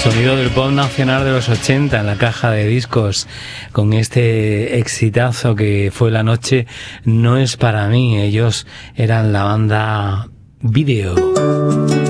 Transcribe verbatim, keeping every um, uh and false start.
Sonido del pop nacional de los ochenta en la caja de discos, con este exitazo que fue La noche no es para mí. Ellos eran la banda Video.